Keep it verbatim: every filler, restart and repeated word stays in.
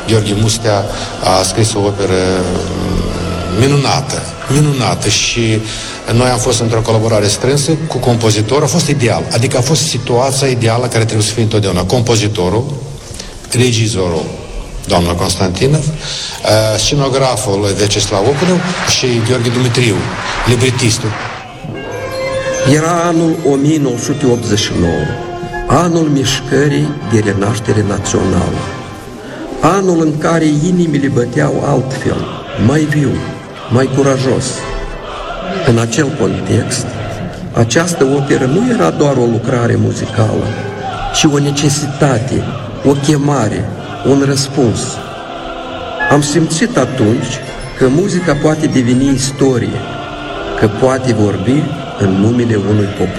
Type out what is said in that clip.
Gheorghe Mustea a scris o operă minunată, minunată și noi am fost într-o colaborare strânsă cu compozitorul, a fost ideal, adică a fost situația ideală care trebuie să fie întotdeauna. Compozitorul, regizorul, doamna Constantinov, scenograful Vyacheslav Opunov și Gheorghe Dumitriu, libretistul. Era anul o mie nouă sute optzeci și nouă, anul mișcării de renaștere națională, anul în care inimile băteau altfel, mai viu, mai curajos. În acel context, această operă nu era doar o lucrare muzicală, ci o necesitate, o chemare, un răspuns. Am simțit atunci că muzica poate deveni istorie, că poate vorbi în numele unui popor.